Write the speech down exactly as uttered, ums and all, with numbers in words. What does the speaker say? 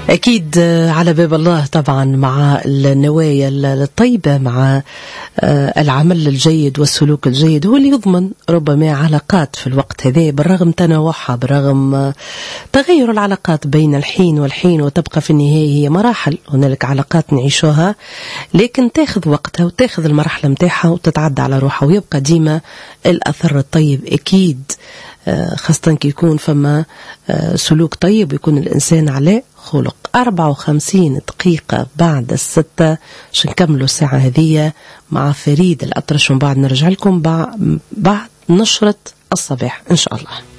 أكيد على باب الله طبعا، مع النوايا الطيبة، مع العمل الجيد والسلوك الجيد هو اللي يضمن ربما علاقات في الوقت هذا بالرغم تنوعها، بالرغم تغير العلاقات بين الحين والحين، وتبقى في النهاية هي مراحل. هنالك علاقات نعيشوها لكن تاخذ وقتها وتاخذ المرحلة متاعها وتتعدى على روحها، ويبقى ديما الأثر الطيب أكيد، خاصة كي يكون فما سلوك طيب ويكون الإنسان عليه خلق. أربعة وخمسين دقيقة بعد الستة باش نكملوا الساعة هذه مع فريد الأطرش، ومن بعد نرجع لكم بعد نشرة الصباح إن شاء الله.